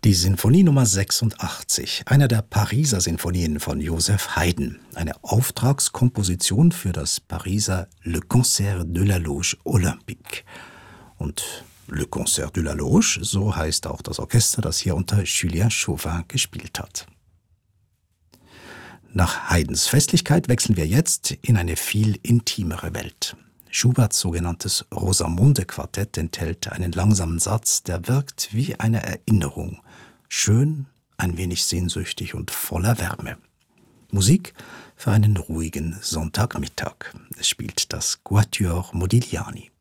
Die Sinfonie Nummer 86, einer der Pariser Sinfonien von Joseph Haydn, eine Auftragskomposition für das Pariser Le Concert de la Loge Olympique. Und Le Concert de la Loge, so heißt auch das Orchester, das hier unter Julien Chauvin gespielt hat. Nach Haydns Festlichkeit wechseln wir jetzt in eine viel intimere Welt. Schuberts sogenanntes Rosamunde-Quartett enthält einen langsamen Satz, der wirkt wie eine Erinnerung. Schön, ein wenig sehnsüchtig und voller Wärme. Musik für einen ruhigen Sonntagmittag. Es spielt das Quatuor Modigliani.